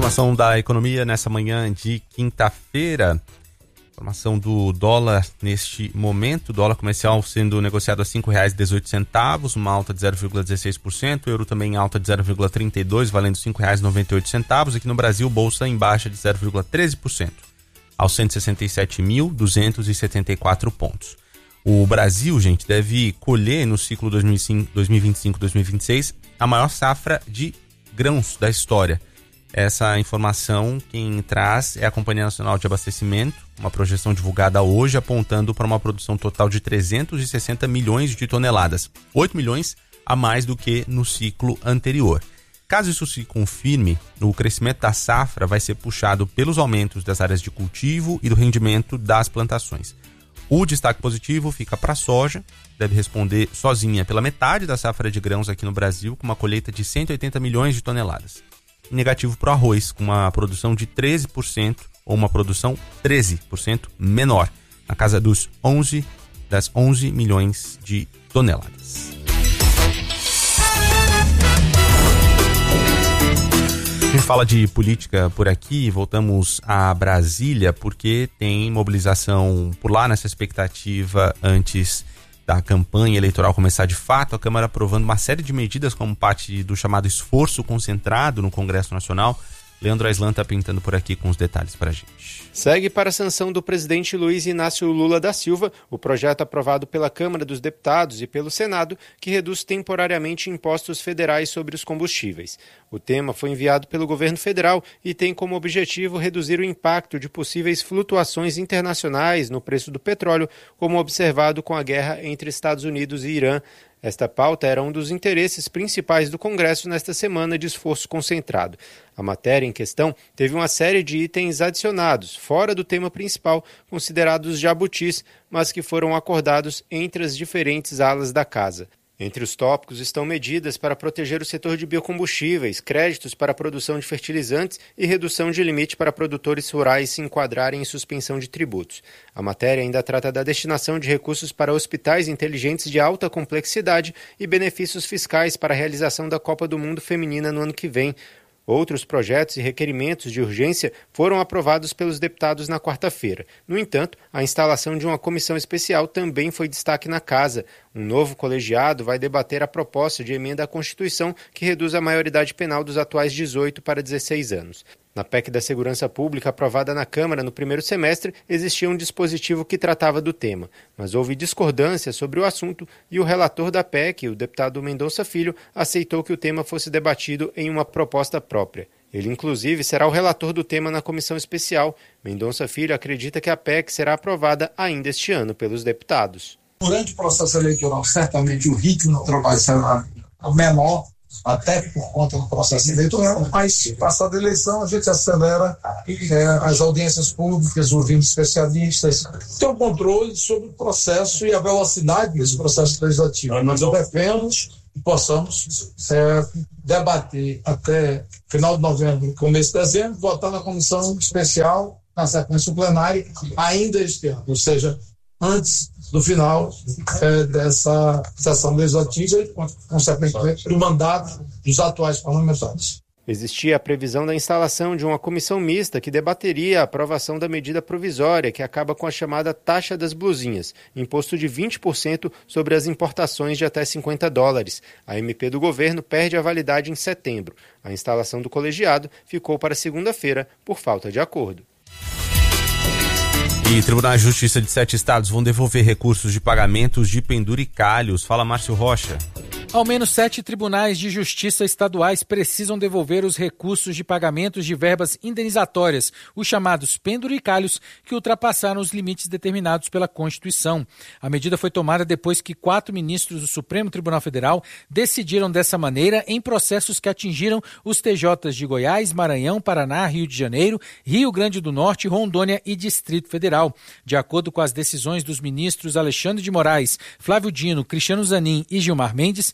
Informação da economia nessa manhã de quinta-feira. Informação do dólar neste momento. Dólar comercial sendo negociado a R$ 5,18, uma alta de 0,16%. O euro também em alta de 0,32, valendo R$ 5,98. Aqui no Brasil, bolsa em baixa de 0,13%, aos 167.274 pontos. O Brasil, gente, deve colher no ciclo 2025-2026 a maior safra de grãos da história. Essa informação quem traz é a Companhia Nacional de Abastecimento, uma projeção divulgada hoje apontando para uma produção total de 360 milhões de toneladas, 8 milhões a mais do que no ciclo anterior. Caso isso se confirme, o crescimento da safra vai ser puxado pelos aumentos das áreas de cultivo e do rendimento das plantações. O destaque positivo fica para a soja, deve responder sozinha pela metade da safra de grãos aqui no Brasil, com uma colheita de 180 milhões de toneladas. Negativo para o arroz, com uma produção de 13% ou uma produção 13% menor, na casa das 11 milhões de toneladas. A gente fala de política por aqui, voltamos a Brasília porque tem mobilização por lá nessa expectativa antes da campanha eleitoral começar de fato. A Câmara aprovando uma série de medidas como parte do chamado esforço concentrado no Congresso Nacional. Leandro Aislan está pintando por aqui com os detalhes para a gente. Segue para a sanção do presidente Luiz Inácio Lula da Silva o projeto aprovado pela Câmara dos Deputados e pelo Senado que reduz temporariamente impostos federais sobre os combustíveis. O tema foi enviado pelo governo federal e tem como objetivo reduzir o impacto de possíveis flutuações internacionais no preço do petróleo, como observado com a guerra entre Estados Unidos e Irã. Esta pauta era um dos interesses principais do Congresso nesta semana de esforço concentrado. A matéria em questão teve uma série de itens adicionados, fora do tema principal, considerados jabutis, mas que foram acordados entre as diferentes alas da Casa. Entre os tópicos estão medidas para proteger o setor de biocombustíveis, créditos para a produção de fertilizantes e redução de limite para produtores rurais se enquadrarem em suspensão de tributos. A matéria ainda trata da destinação de recursos para hospitais inteligentes de alta complexidade e benefícios fiscais para a realização da Copa do Mundo Feminina no ano que vem. Outros projetos e requerimentos de urgência foram aprovados pelos deputados na quarta-feira. No entanto, a instalação de uma comissão especial também foi destaque na Casa. Um novo colegiado vai debater a proposta de emenda à Constituição que reduz a maioridade penal dos atuais 18 para 16 anos. Na PEC da Segurança Pública, aprovada na Câmara no primeiro semestre, existia um dispositivo que tratava do tema, mas houve discordância sobre o assunto e o relator da PEC, o deputado Mendonça Filho, aceitou que o tema fosse debatido em uma proposta própria. Ele, inclusive, será o relator do tema na comissão especial. Mendonça Filho acredita que a PEC será aprovada ainda este ano pelos deputados. Durante o processo eleitoral, certamente o ritmo do trabalho será menor, até por conta do processo eleitoral, mas passada a eleição a gente acelera as audiências públicas, ouvindo especialistas, ter um controle sobre o processo e a velocidade desse processo legislativo. Nós devemos que possamos debater até final de novembro, começo de dezembro, votar na comissão especial, na sequência plenária, ainda este ano, ou seja, antes do final dessa sessão legislativa e, consequentemente, do mandato dos atuais parlamentares. Existia a previsão da instalação de uma comissão mista que debateria a aprovação da medida provisória que acaba com a chamada taxa das blusinhas, imposto de 20% sobre as importações de até $50. A MP do governo perde a validade em setembro. A instalação do colegiado ficou para segunda-feira por falta de acordo. E Tribunais de Justiça de 7 estados vão devolver recursos de pagamentos de penduricalhos. Fala, Márcio Rocha. Ao menos 7 tribunais de justiça estaduais precisam devolver os recursos de pagamentos de verbas indenizatórias, os chamados penduricalhos, que ultrapassaram os limites determinados pela Constituição. A medida foi tomada depois que 4 ministros do Supremo Tribunal Federal decidiram dessa maneira em processos que atingiram os TJs de Goiás, Maranhão, Paraná, Rio de Janeiro, Rio Grande do Norte, Rondônia e Distrito Federal. De acordo com as decisões dos ministros Alexandre de Moraes, Flávio Dino, Cristiano Zanin e Gilmar Mendes,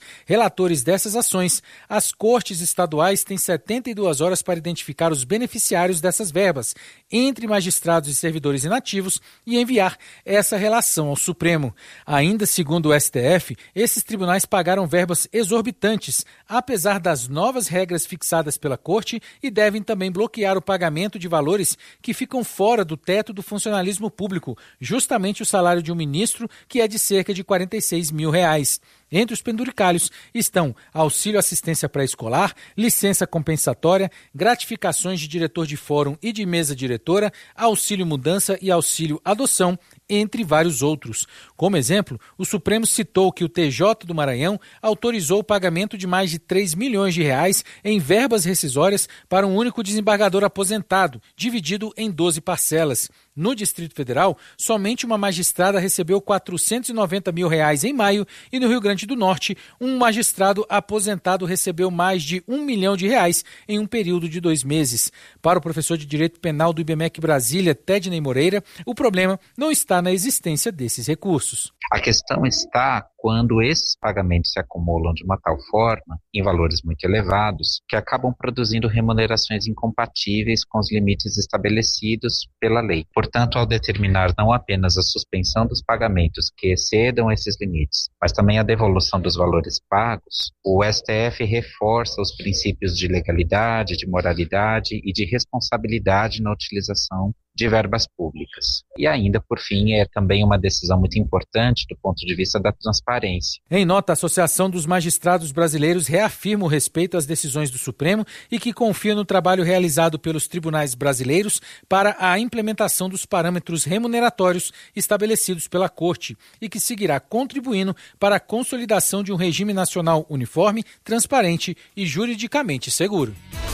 Relatores dessas ações, as cortes estaduais têm 72 horas para identificar os beneficiários dessas verbas, entre magistrados e servidores inativos, e enviar essa relação ao Supremo. Ainda segundo o STF, esses tribunais pagaram verbas exorbitantes, apesar das novas regras fixadas pela Corte, e devem também bloquear o pagamento de valores que ficam fora do teto do funcionalismo público, justamente o salário de um ministro, que é de cerca de R$46 mil. Entre os penduricalhos estão auxílio assistência pré-escolar, licença compensatória, gratificações de diretor de fórum e de mesa diretora, auxílio mudança e auxílio adoção, entre vários outros. Como exemplo, o Supremo citou que o TJ do Maranhão autorizou o pagamento de mais de R$3 milhões em verbas rescisórias para um único desembargador aposentado, dividido em 12 parcelas. No Distrito Federal, somente uma magistrada recebeu R$490 mil em maio, e no Rio Grande do Norte, um magistrado aposentado recebeu mais de R$1 milhão em um período de 2 meses. Para o professor de Direito Penal do IBMEC Brasília, Tedney Moreira, o problema não está na existência desses recursos. A questão está quando esses pagamentos se acumulam de uma tal forma, em valores muito elevados, que acabam produzindo remunerações incompatíveis com os limites estabelecidos pela lei. Portanto, ao determinar não apenas a suspensão dos pagamentos que excedam esses limites, mas também a devolução dos valores pagos, o STF reforça os princípios de legalidade, de moralidade e de responsabilidade na utilização de verbas públicas. E ainda, por fim, é também uma decisão muito importante do ponto de vista da transparência. Em nota, a Associação dos Magistrados Brasileiros reafirma o respeito às decisões do Supremo e que confia no trabalho realizado pelos tribunais brasileiros para a implementação dos parâmetros remuneratórios estabelecidos pela Corte e que seguirá contribuindo para a consolidação de um regime nacional uniforme, transparente e juridicamente seguro.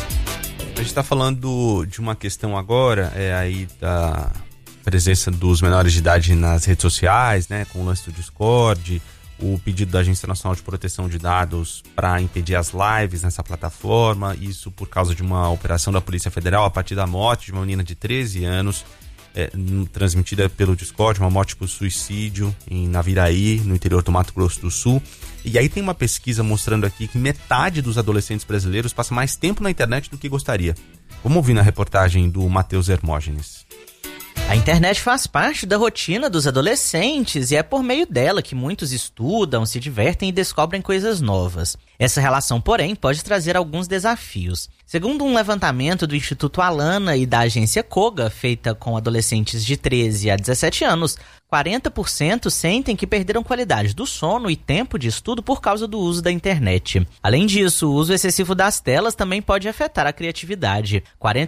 A gente está falando de uma questão agora, aí da presença dos menores de idade nas redes sociais, né, com o lance do Discord, o pedido da Agência Nacional de Proteção de Dados para impedir as lives nessa plataforma, isso por causa de uma operação da Polícia Federal a partir da morte de uma menina de 13 anos, transmitida pelo Discord, uma morte por suicídio em Naviraí, no interior do Mato Grosso do Sul. E aí tem uma pesquisa mostrando aqui que metade dos adolescentes brasileiros passa mais tempo na internet do que gostaria. Vamos ouvir na reportagem do Matheus Hermógenes. A internet faz parte da rotina dos adolescentes e é por meio dela que muitos estudam, se divertem e descobrem coisas novas. Essa relação, porém, pode trazer alguns desafios. Segundo um levantamento do Instituto Alana e da agência Koga, feita com adolescentes de 13 a 17 anos, 40% sentem que perderam qualidade do sono e tempo de estudo por causa do uso da internet. Além disso, o uso excessivo das telas também pode afetar a criatividade.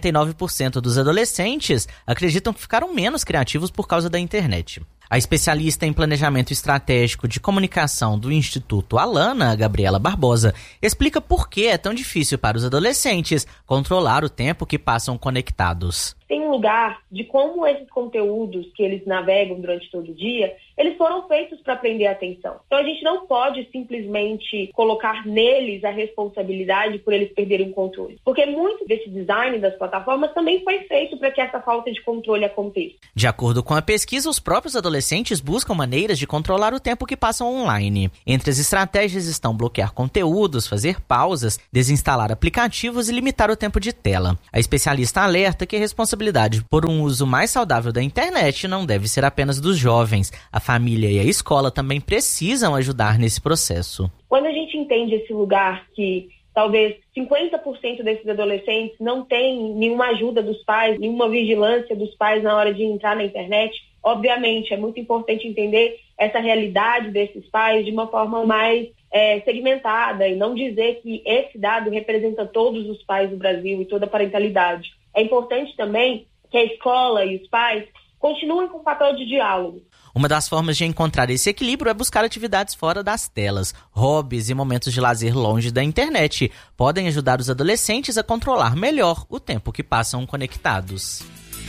49% dos adolescentes acreditam que ficaram menos criativos por causa da internet. A especialista em planejamento estratégico de comunicação do Instituto Alana, Gabriela Barbosa, explica por que é tão difícil para os adolescentes controlar o tempo que passam conectados. Tem um lugar de como esses conteúdos que eles navegam durante todo o dia, eles foram feitos para prender a atenção. Então a gente não pode simplesmente colocar neles a responsabilidade por eles perderem o controle. Porque muito desse design das plataformas também foi feito para que essa falta de controle aconteça. De acordo com a pesquisa, os próprios adolescentes buscam maneiras de controlar o tempo que passam online. Entre as estratégias estão bloquear conteúdos, fazer pausas, desinstalar aplicativos e limitar o tempo de tela. A especialista alerta que a responsabilidade por um uso mais saudável da internet não deve ser apenas dos jovens. A família e a escola também precisam ajudar nesse processo. Quando a gente entende esse lugar que talvez 50% desses adolescentes não tem nenhuma ajuda dos pais, nenhuma vigilância dos pais na hora de entrar na internet, obviamente é muito importante entender essa realidade desses pais de uma forma mais segmentada e não dizer que esse dado representa todos os pais do Brasil e toda a parentalidade. É importante também que a escola e os pais continuem com o papel de diálogo. Uma das formas de encontrar esse equilíbrio é buscar atividades fora das telas. Hobbies e momentos de lazer longe da internet podem ajudar os adolescentes a controlar melhor o tempo que passam conectados.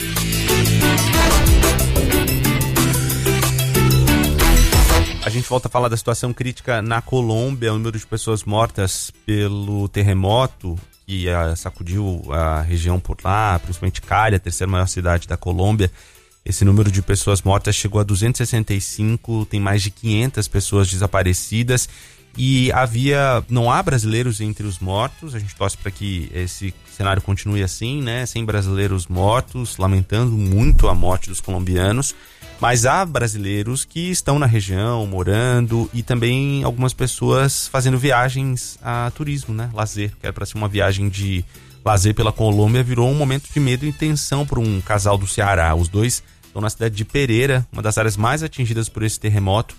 A gente volta a falar da situação crítica na Colômbia, o número de pessoas mortas pelo terremoto que sacudiu a região por lá, principalmente Cali, a terceira maior cidade da Colômbia. Esse número de pessoas mortas chegou a 265, tem mais de 500 pessoas desaparecidas E não há brasileiros entre os mortos. A gente torce para que esse cenário continue assim, né? Sem brasileiros mortos, lamentando muito a morte dos colombianos. Mas há brasileiros que estão na região, morando, e também algumas pessoas fazendo viagens a turismo, né? Lazer, que era para ser uma viagem de lazer pela Colômbia, virou um momento de medo e tensão para um casal do Ceará. Os dois estão na cidade de Pereira, uma das áreas mais atingidas por esse terremoto.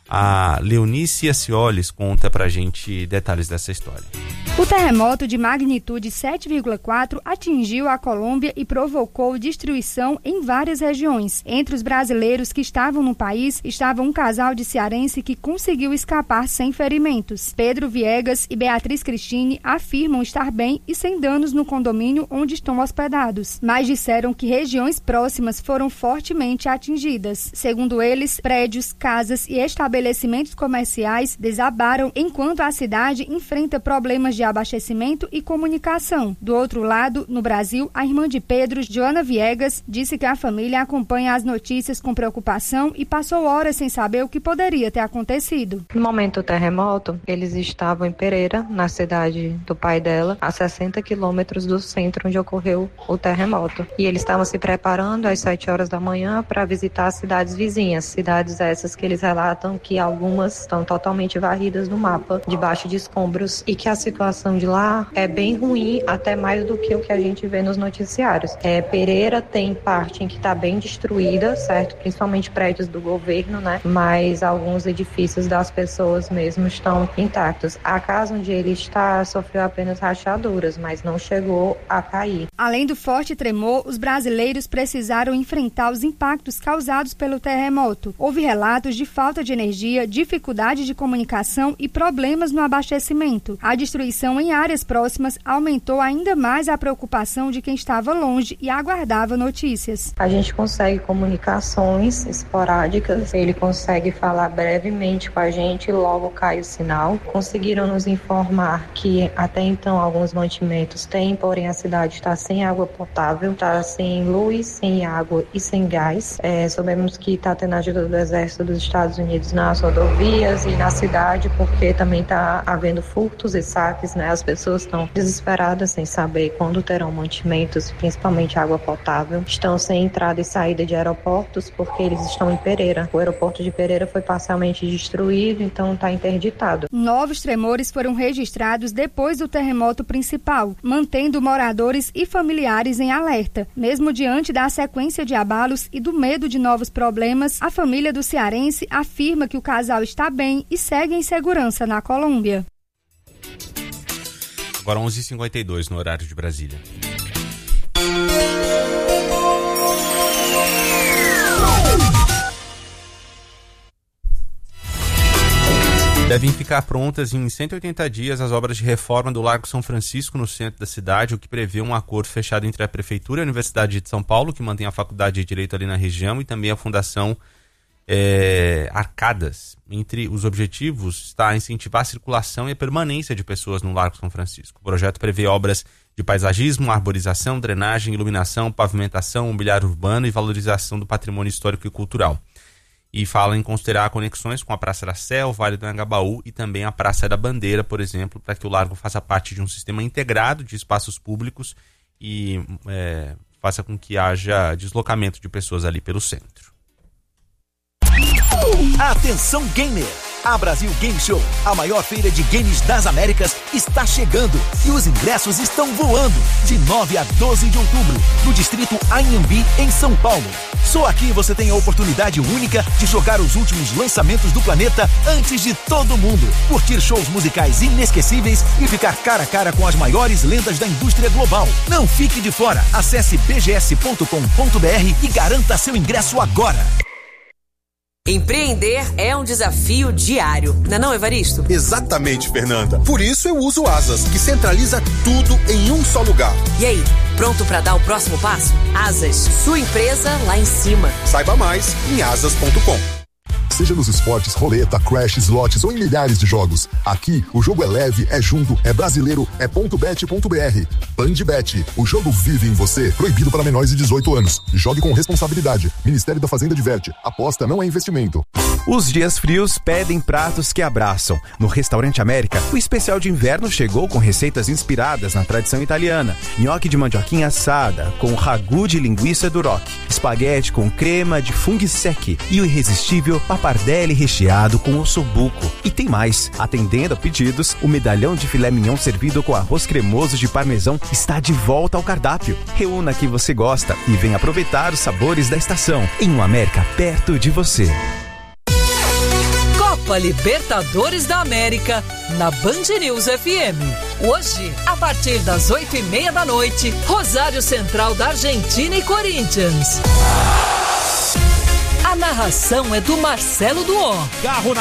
A Leonice Acioles conta pra gente detalhes dessa história. O terremoto de magnitude 7,4 atingiu a Colômbia e provocou destruição em várias regiões. Entre os brasileiros que estavam no país, estava um casal de cearense que conseguiu escapar sem ferimentos. Pedro Viegas e Beatriz Cristine afirmam estar bem e sem danos no condomínio onde estão hospedados, mas disseram que regiões próximas foram fortemente atingidas. Segundo eles, prédios, casas e estabelecimentos comerciais desabaram enquanto a cidade enfrenta problemas de abastecimento e comunicação. Do outro lado, no Brasil, a irmã de Pedro, Joana Viegas, disse que a família acompanha as notícias com preocupação e passou horas sem saber o que poderia ter acontecido. No momento do terremoto, eles estavam em Pereira, na cidade do pai dela, a 60 quilômetros do centro onde ocorreu o terremoto. E eles estavam se preparando às 7 horas da manhã para visitar as cidades vizinhas, cidades essas que eles relatam que algumas estão totalmente varridas no mapa, debaixo de escombros, e que a situação de lá é bem ruim, até mais do que o que a gente vê nos noticiários. Pereira tem parte em que está bem destruída, certo? Principalmente prédios do governo, né? Mas alguns edifícios das pessoas mesmo estão intactos. A casa onde ele está sofreu apenas rachaduras, mas não chegou a cair. Além do forte tremor, os brasileiros precisaram enfrentar os impactos causados pelo terremoto. Houve relatos de falta de energia, dificuldade de comunicação e problemas no abastecimento. A destruição em áreas próximas aumentou ainda mais a preocupação de quem estava longe e aguardava notícias. A gente consegue comunicações esporádicas, ele consegue falar brevemente com a gente e logo cai o sinal. Conseguiram nos informar que até então alguns mantimentos têm, porém a cidade está sem água potável, está sem luz, sem água e sem gás. Sabemos que está tendo ajuda do Exército dos Estados Unidos nas rodovias e na cidade, porque também está havendo furtos e saques, né? As pessoas estão desesperadas sem saber quando terão mantimentos, principalmente água potável. Estão sem entrada e saída de aeroportos porque eles estão em Pereira. O aeroporto de Pereira foi parcialmente destruído, então está interditado. Novos tremores foram registrados depois do terremoto principal, mantendo moradores e familiares em alerta. Mesmo diante da sequência de abalos e do medo de novos problemas, a família do cearense afirma que o casal está bem e segue em segurança na Colômbia. Agora 11h52 no horário de Brasília. Devem ficar prontas em 180 dias as obras de reforma do Largo São Francisco, no centro da cidade, o que prevê um acordo fechado entre a Prefeitura e a Universidade de São Paulo, que mantém a Faculdade de Direito ali na região, e também a Fundação Arcadas. Entre os objetivos está incentivar a circulação e a permanência de pessoas no Largo São Francisco. O projeto prevê obras de paisagismo, arborização, drenagem, iluminação, pavimentação, mobiliário urbano e valorização do patrimônio histórico e cultural. E fala em considerar conexões com a Praça da Sé, o Vale do Anhangabaú e também a Praça da Bandeira, por exemplo, para que o Largo faça parte de um sistema integrado de espaços públicos e faça com que haja deslocamento de pessoas ali pelo centro. Atenção gamer! A Brasil Game Show, a maior feira de games das Américas, está chegando e os ingressos estão voando de 9 a 12 de outubro no distrito Anhembi, em São Paulo. Só aqui você tem a oportunidade única de jogar os últimos lançamentos do planeta antes de todo mundo, curtir shows musicais inesquecíveis e ficar cara a cara com as maiores lendas da indústria global. Não fique de fora, acesse bgs.com.br e garanta seu ingresso agora. Empreender é um desafio diário, não é, Evaristo? Exatamente, Fernanda. Por isso eu uso Asas, que centraliza tudo em um só lugar. E aí, pronto para dar o próximo passo? Asas, sua empresa lá em cima. Saiba mais em asas.com. Seja nos esportes, roleta, crash, slots ou em milhares de jogos. Aqui, o jogo é leve, é junto, é brasileiro, é .bet.br. Bandbet, o jogo vive em você. Proibido para menores de 18 anos. Jogue com responsabilidade. Ministério da Fazenda diverte. Aposta não é investimento. Os dias frios pedem pratos que abraçam. No Restaurante América, o especial de inverno chegou com receitas inspiradas na tradição italiana. Nhoque de mandioquinha assada, com ragu de linguiça duroc, espaguete com crema de funghi secchi e o irresistível pappardelle recheado com ossobuco. E tem mais. Atendendo a pedidos, o medalhão de filé mignon servido com arroz cremoso de parmesão está de volta ao cardápio. Reúna quem você gosta e venha aproveitar os sabores da estação em um América perto de você. Copa Libertadores da América na Band News FM. Hoje, a partir das 8:30 da noite, Rosário Central da Argentina e Corinthians. A narração é do Marcelo Duó.